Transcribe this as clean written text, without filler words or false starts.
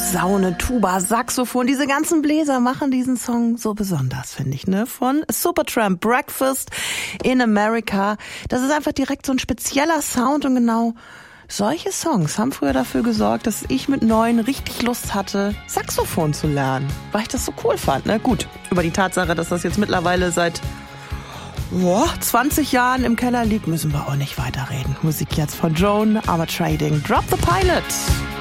Posaune, Tuba, Saxophon, diese ganzen Bläser machen diesen Song so besonders, finde ich, ne? Von Supertramp, Breakfast in America. Das ist einfach direkt so ein spezieller Sound und genau solche Songs haben früher dafür gesorgt, dass ich mit 9 richtig Lust hatte, Saxophon zu lernen, weil ich das so cool fand, ne? Gut, über die Tatsache, dass das jetzt mittlerweile seit 20 Jahren im Keller liegt, müssen wir auch nicht weiterreden. Musik jetzt von Joan Armatrading. Drop the Pilot.